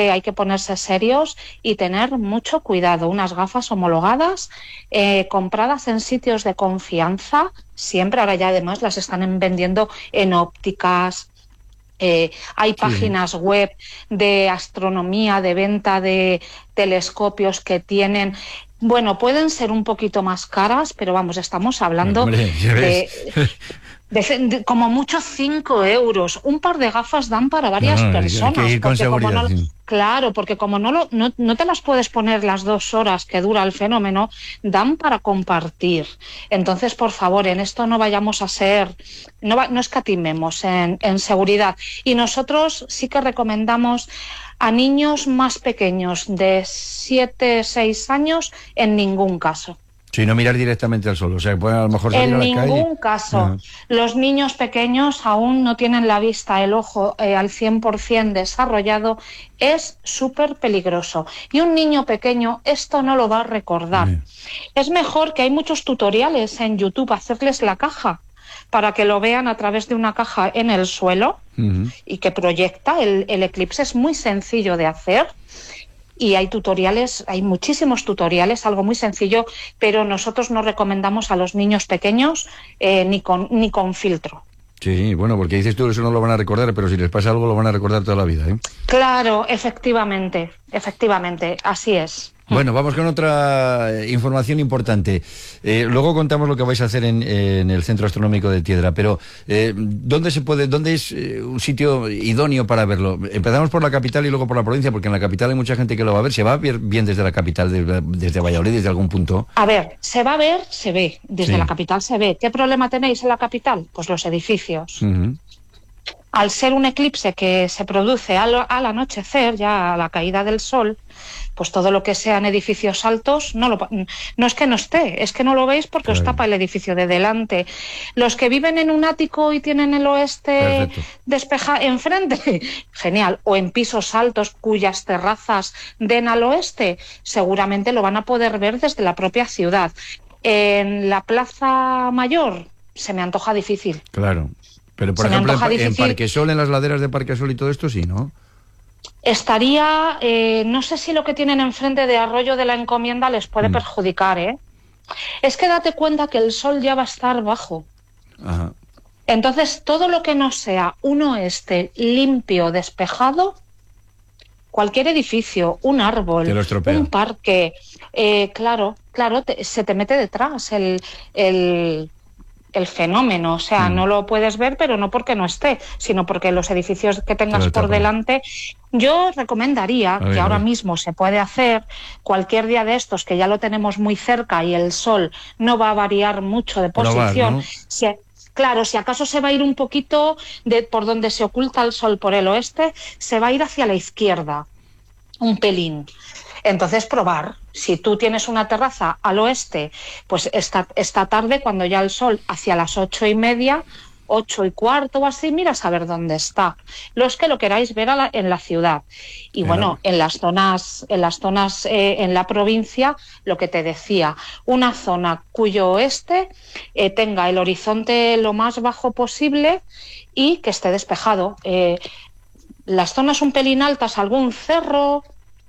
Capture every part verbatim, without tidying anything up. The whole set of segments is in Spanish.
que hay que ponerse serios y tener mucho cuidado. Unas gafas homologadas, eh, compradas en sitios de confianza, siempre, ahora ya además las están vendiendo en ópticas. Eh, hay páginas sí. web de astronomía, de venta de telescopios que tienen... Bueno, pueden ser un poquito más caras, pero vamos, estamos hablando Hombre, ya ves. de... De, de, como mucho cinco euros. Un par de gafas dan para No, varias no, hay que personas, ir con porque como seguridad, no, sí. claro, porque como no, lo, no, no te las puedes poner las dos horas que dura el fenómeno, dan para compartir. Entonces, por favor, en esto no vayamos a ser, no, va, no escatimemos en, en seguridad. Y nosotros sí que recomendamos a niños más pequeños, de siete, seis años, en ningún caso. Sí, no mirar directamente al sol, o sea, pueden a lo mejor salir a En la calle. ningún caso. Ajá. Los niños pequeños aún no tienen la vista, el ojo eh, al cien por ciento desarrollado. Es súper peligroso. Y un niño pequeño esto no lo va a recordar. Bien. Es mejor, que hay muchos tutoriales en YouTube, hacerles la caja para que lo vean a través de una caja en el suelo Uh-huh. y que proyecta. El, el eclipse es muy sencillo de hacer. Y hay tutoriales, hay muchísimos tutoriales, algo muy sencillo, pero nosotros no recomendamos a los niños pequeños eh, ni con ni con filtro. Sí, bueno, porque dices tú, eso no lo van a recordar, pero si les pasa algo lo van a recordar toda la vida, ¿eh? Claro, efectivamente, efectivamente, así es. Bueno, vamos con otra eh, información importante. Eh, luego contamos lo que vais a hacer en, en el Centro Astronómico de Tiedra, pero eh, ¿dónde se puede, dónde es eh, un sitio idóneo para verlo? Empezamos por la capital y luego por la provincia, porque en la capital hay mucha gente que lo va a ver. ¿Se va a ver bien desde la capital, desde, desde Valladolid, desde algún punto? A ver, se va a ver, se ve, desde Sí. la capital se ve. ¿Qué problema tenéis en la capital? Pues los edificios. Uh-huh. Al ser un eclipse que se produce al, al anochecer, ya a la caída del sol, pues todo lo que sean edificios altos, no, lo, no es que no esté, es que no lo veis porque Claro. os tapa el edificio de delante. Los que viven en un ático y tienen el oeste Perfecto. despejado enfrente, genial, o en pisos altos cuyas terrazas den al oeste, seguramente lo van a poder ver desde la propia ciudad. En la Plaza Mayor se me antoja difícil. Claro. Pero, por Se me ejemplo, en, antoja Pa- en difícil. Parquesol, en las laderas de Parquesol y todo esto, sí, ¿no? Estaría, eh, no sé si lo que tienen enfrente de Arroyo de la Encomienda les puede Mm. perjudicar, ¿eh? Es que date cuenta que el sol ya va a estar bajo. Ajá. Entonces, todo lo que no sea un oeste limpio, despejado, cualquier edificio, un árbol, Te lo estropea. un parque, eh, claro, claro, te, se te mete detrás el... el el fenómeno, o sea, Mm. no lo puedes ver, pero no porque no esté, sino porque los edificios que tengas Te lo por tapan. delante. Yo recomendaría, A ver, que a ahora ver. mismo se puede hacer, cualquier día de estos que ya lo tenemos muy cerca y el sol no va a variar mucho de Probar, posición, ¿no? si, claro, si acaso se va a ir un poquito de por donde se oculta el sol por el oeste, se va a ir hacia la izquierda, un pelín. Entonces, probar. Si tú tienes una terraza al oeste, pues esta, esta tarde, cuando ya el sol hacia las ocho y media, ocho y cuarto o así, miras a ver dónde está. Los que lo queráis ver a la, en la ciudad. Y Pero- bueno, en las zonas, en las zonas, eh, en la provincia, lo que te decía, una zona cuyo oeste eh, tenga el horizonte lo más bajo posible y que esté despejado. Eh, las zonas un pelín altas, algún cerro,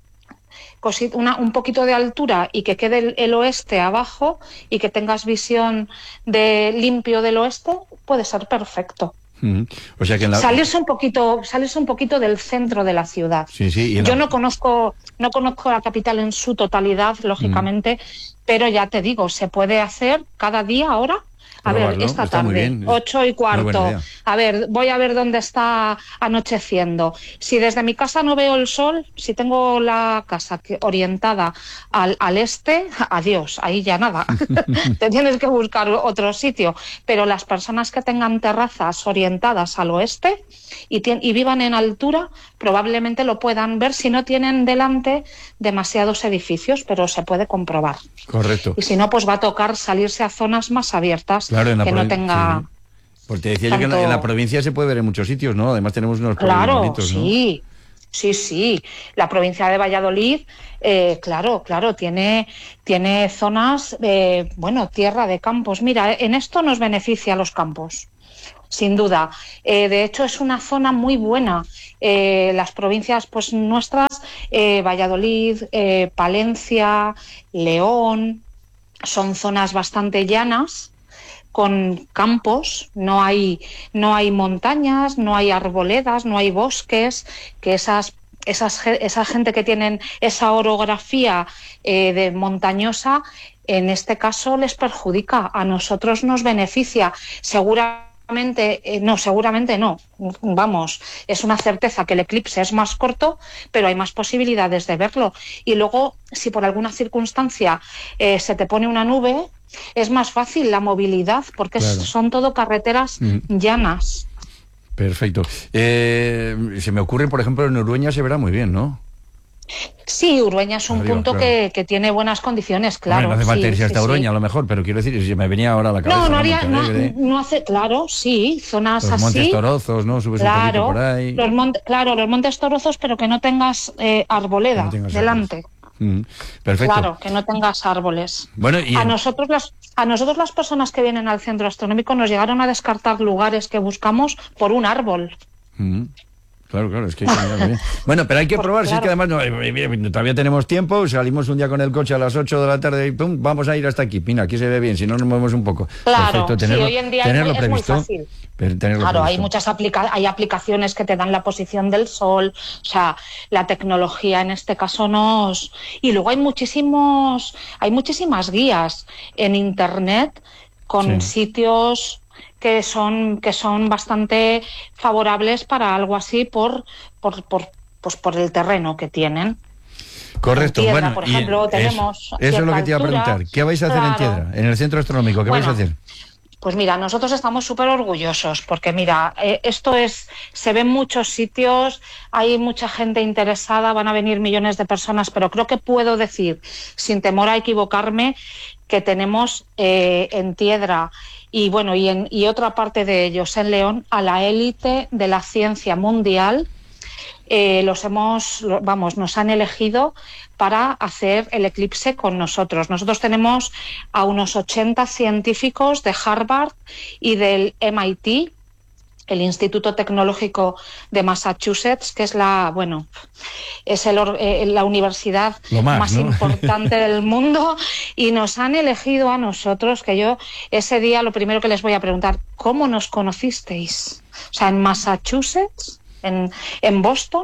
Una, un poquito de altura y que quede el, el oeste abajo y que tengas visión de limpio del oeste, puede ser perfecto. Mm. O sea que en la... Salirse un poquito, salirse un poquito del centro de la ciudad. Sí, sí, y en Yo la- no conozco, no conozco la capital en su totalidad, lógicamente, mm. pero ya te digo, se puede hacer cada día ahora. A Probarlo, ver, esta está muy tarde, bien. ocho y Muy buena cuarto. idea. A ver, voy a ver dónde está anocheciendo. Si desde mi casa no veo el sol, si tengo la casa que, orientada al, al este, adiós, ahí ya nada. Te tienes que buscar otro sitio. Pero las personas que tengan terrazas orientadas al oeste y, y vivan en altura, probablemente lo puedan ver si no tienen delante demasiados edificios, pero se puede comprobar. Correcto. Y si no, pues va a tocar salirse a zonas más abiertas, Claro, en la que no provin- tenga... sí. Porque te decía yo que en la, tanto- en la provincia se puede ver en muchos sitios, ¿no? Además tenemos unos pueblos Claro, bonitos, ¿no? sí, sí, sí. La provincia de Valladolid, eh, claro, claro, tiene, tiene zonas, eh, bueno, tierra de campos. Mira, en esto nos beneficia a los campos. sin duda. Eh, de hecho, es una zona muy buena. Eh, las provincias pues nuestras, eh, Valladolid, eh, Palencia, León, son zonas bastante llanas, con campos, no hay, no hay montañas, no hay arboledas, no hay bosques, que esas Esas, esa gente que tienen esa orografía eh, de montañosa, en este caso les perjudica, a nosotros nos beneficia. Seguramente, eh, no, seguramente no, vamos, es una certeza que el eclipse es más corto, pero hay más posibilidades de verlo. Y luego, si por alguna circunstancia eh, se te pone una nube, es más fácil la movilidad, porque claro, son todo carreteras mm. llanas. Perfecto. Eh, se me ocurre, por ejemplo, en Urueña se verá muy bien, ¿no? Sí, Urueña es un Arriba, punto claro. que, que tiene buenas condiciones, claro. Hombre, no hace falta sí, irse hasta sí, Urueña, sí. a lo mejor, pero quiero decir, si me venía ahora a la cabeza. No, no haría, no, no, no hace, claro, sí, zonas los así. Los Montes Torozos, ¿no? Subes claro, un poquito por ahí. Los monte, claro, los Montes Torozos, pero que no tengas eh, arboleda no tengas delante. Árboles. Mm, perfecto. Claro, que no tengas árboles. Bueno, y a, en... nosotros las, a nosotros las personas que vienen al centro astronómico nos llegaron a descartar lugares que buscamos por un árbol. Mm. Claro, claro, es que hay que mirar bien. Bueno, pero hay que probar, claro. Si es que además no, todavía tenemos tiempo, salimos un día con el coche a las ocho de la tarde y pum, vamos a ir hasta aquí. Pina, aquí se ve bien, si no nos movemos un poco. Claro, perfecto, tenerlo, sí, hoy en día tenerlo es, muy, previsto, es muy fácil. Tenerlo claro, previsto. hay muchas aplica hay aplicaciones que te dan la posición del sol, o sea, la tecnología en este caso nos... Y luego hay muchísimos, hay muchísimas guías en internet con sí. sitios... que son que son bastante favorables para algo así por por por pues por el terreno que tienen. Correcto. Tiedra, bueno, por ejemplo, eso, tenemos eso es lo que te iba a preguntar. ¿Qué vais a hacer claro. en Tiedra, en el centro astronómico? ¿Qué bueno, vais a hacer? Pues mira, nosotros estamos súper orgullosos porque mira, eh, esto es, se ve en muchos sitios, hay mucha gente interesada, van a venir millones de personas, pero creo que puedo decir, sin temor a equivocarme, que tenemos eh, en Tiedra y bueno y en y otra parte de ellos en León a la élite de la ciencia mundial. Eh, los hemos, vamos, nos han elegido para hacer el eclipse con nosotros. Nosotros tenemos a unos ochenta científicos de Harvard y del M I T, el Instituto Tecnológico de Massachusetts, que es la, bueno, es el, eh, la universidad más, más ¿no? importante del mundo, y nos han elegido a nosotros, que yo ese día lo primero que les voy a preguntar, ¿cómo nos conocisteis? O sea, en Massachusetts, en, en Boston,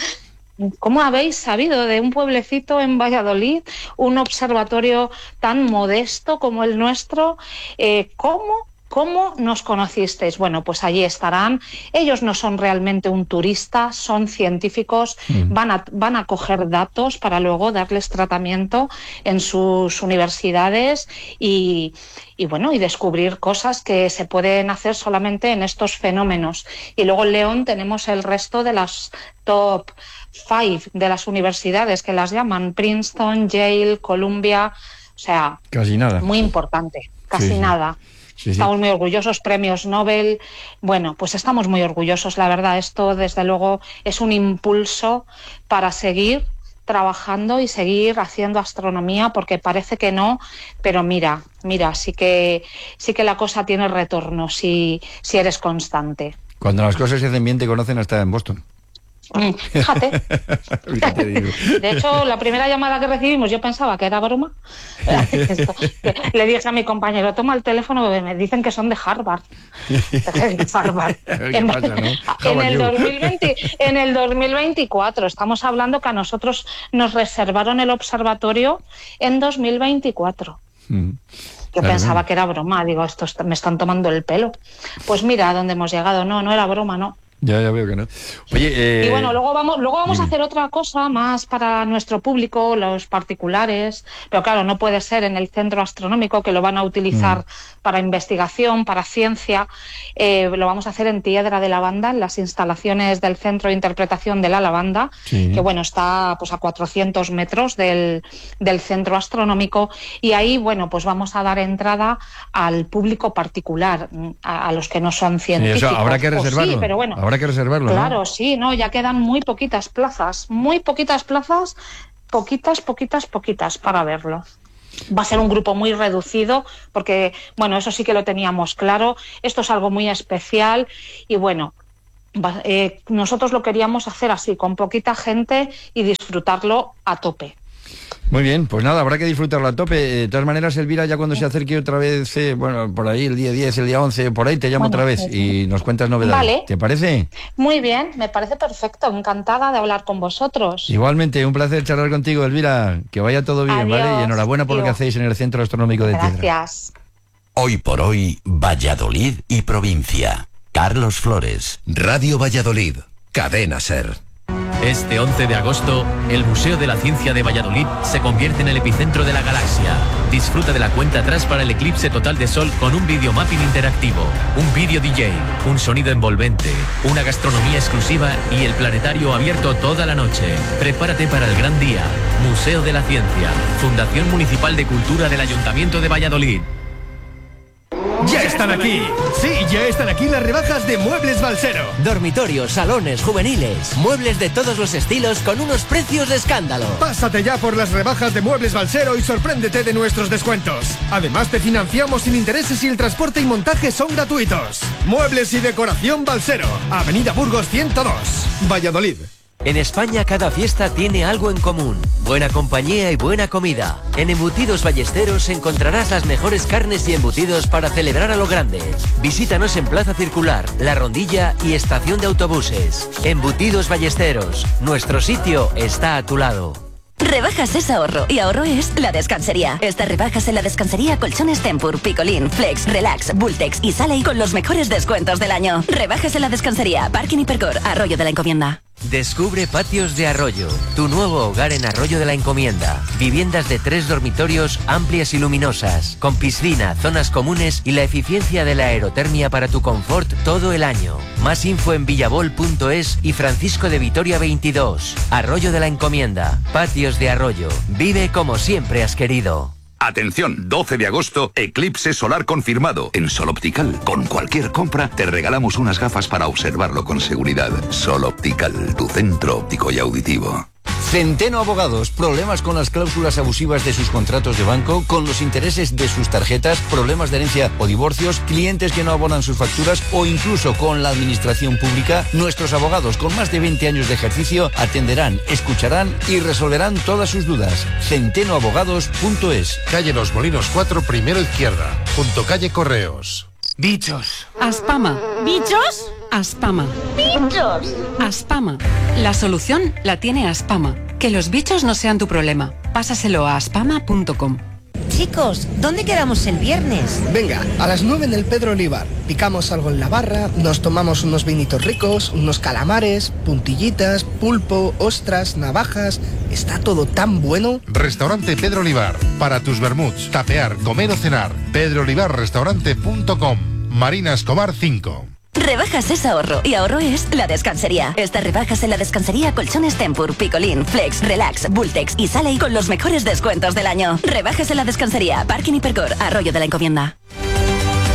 ¿cómo habéis sabido de un pueblecito en Valladolid, un observatorio tan modesto como el nuestro? Eh, ¿Cómo? ¿Cómo nos conocisteis? Bueno, pues allí estarán. Ellos no son realmente un turista, son científicos, mm. van a, van a coger datos para luego darles tratamiento en sus universidades y, y bueno, y descubrir cosas que se pueden hacer solamente en estos fenómenos. Y luego en León tenemos el resto de las top five de las universidades, que las llaman Princeton, Yale, Columbia, o sea, casi nada. Muy importante, casi sí, nada. Sí, sí. Estamos muy orgullosos, premios Nobel. Bueno, pues estamos muy orgullosos, la verdad. Esto, desde luego, es un impulso para seguir trabajando y seguir haciendo astronomía, porque parece que no, pero mira, mira, sí que sí que la cosa tiene retorno si, si eres constante. Cuando las cosas se hacen bien, te conocen hasta en Boston. Fíjate. De hecho, la primera llamada que recibimos yo pensaba que era broma. Le dije a mi compañero, toma el teléfono, me dicen que son de Harvard. Harvard. En, pasa, ¿no? en, el dos mil veinte, en el dos mil veinticuatro, estamos hablando que a nosotros nos reservaron el observatorio en dos mil veinticuatro. Mm. Yo claro, pensaba que era broma, digo, estos me están tomando el pelo. Pues mira a dónde hemos llegado, no, no era broma, no. Ya, ya veo que no. Oye, eh... y bueno, luego vamos, luego vamos Dime. a hacer otra cosa más para nuestro público, los particulares, pero claro, no puede ser en el centro astronómico, que lo van a utilizar mm. para investigación, para ciencia. Eh, lo vamos a hacer en Tiedra de la Banda, en las instalaciones del Centro de Interpretación de la Lavanda, sí. que bueno, está pues a cuatrocientos metros del, del centro astronómico, y ahí, bueno, pues vamos a dar entrada al público particular, a, a los que no son científicos. Sí, eso habrá que reservarlo. Sí, pero bueno, habrá que reservarlo. Claro, ¿no? sí, no, ya quedan muy poquitas plazas, muy poquitas plazas, poquitas, poquitas, poquitas para verlo. Va a ser un grupo muy reducido porque, bueno, eso sí que lo teníamos claro. Esto es algo muy especial y, bueno, va, eh, nosotros lo queríamos hacer así, con poquita gente y disfrutarlo a tope. Muy bien, pues nada, habrá que disfrutarlo a tope. De todas maneras, Elvira, ya cuando se acerque otra vez, eh, bueno, por ahí el día diez, el día once, por ahí te llamo bueno, otra vez y nos cuentas novedades. Vale. ¿Te parece? Muy bien, me parece perfecto, encantada de hablar con vosotros. Igualmente, un placer charlar contigo, Elvira. Que vaya todo bien, Adiós, ¿vale? Y enhorabuena por tío. lo que hacéis en el Centro Astronómico de Tiedra. Gracias. Hoy por hoy, Valladolid y provincia. Carlos Flores. Radio Valladolid. Cadena SER. Este once de agosto, el Museo de la Ciencia de Valladolid se convierte en el epicentro de la galaxia. Disfruta de la cuenta atrás para el eclipse total de Sol con un videomapping interactivo, un vídeo D J, un sonido envolvente, una gastronomía exclusiva y el planetario abierto toda la noche. Prepárate para el gran día. Museo de la Ciencia, Fundación Municipal de Cultura del Ayuntamiento de Valladolid. ¡Ya están aquí! Sí, ya están aquí las rebajas de Muebles Balsero. Dormitorios, salones, juveniles, muebles de todos los estilos con unos precios de escándalo. Pásate ya por las rebajas de Muebles Balsero y sorpréndete de nuestros descuentos. Además te financiamos sin intereses y el transporte y montaje son gratuitos. Muebles y decoración Balsero, Avenida Burgos ciento dos, Valladolid. En España cada fiesta tiene algo en común, buena compañía y buena comida. En Embutidos Ballesteros encontrarás las mejores carnes y embutidos para celebrar a lo grande. Visítanos en Plaza Circular, La Rondilla y Estación de Autobuses. Embutidos Ballesteros, nuestro sitio está a tu lado. Rebajas es ahorro y ahorro es La Descansería. Estas rebajas en La Descansería, colchones Tempur, Picolín, Flex, Relax, Bultex y Sale con los mejores descuentos del año. Rebajas en La Descansería, Parking Hipercor, Arroyo de la Encomienda. Descubre Patios de Arroyo, tu nuevo hogar en Arroyo de la Encomienda. Viviendas de tres dormitorios amplias y luminosas, con piscina, zonas comunes y la eficiencia de la aerotermia para tu confort todo el año. Más info en villavol punto es y Francisco de Vitoria veintidós. Arroyo de la Encomienda, Patios de Arroyo. Vive como siempre has querido. Atención, doce de agosto, eclipse solar confirmado en Sol Optical. Con cualquier compra te regalamos unas gafas para observarlo con seguridad. Sol Optical, tu centro óptico y auditivo. Centeno Abogados, problemas con las cláusulas abusivas de sus contratos de banco, con los intereses de sus tarjetas, problemas de herencia o divorcios, clientes que no abonan sus facturas o incluso con la administración pública. Nuestros abogados con más de veinte años de ejercicio atenderán, escucharán y resolverán todas sus dudas. centeno abogados punto es. Calle Los Molinos cuatro, primero izquierda, junto calle Correos. Bichos. Aspama. ¿Bichos? Aspama. ¡Bichos! Aspama. La solución la tiene Aspama. Que los bichos no sean tu problema. Pásaselo a aspama punto com. Chicos, ¿dónde quedamos el viernes? Venga, a las nueve en el Pedro Olivar. Picamos algo en la barra, nos tomamos unos vinitos ricos, unos calamares, puntillitas, pulpo, ostras, navajas... Está todo tan bueno. Restaurante Pedro Olivar. Para tus vermuts, tapear, comer o cenar. pedro olivar restaurante punto com. Marina Escobar cinco. Rebajas es ahorro y ahorro es La Descansería. Estas rebajas en La Descansería, colchones Tempur, Picolín, Flex, Relax, Bultex y Sale con los mejores descuentos del año. Rebajas en La Descansería, Parking Hipercor, Arroyo de la Encomienda.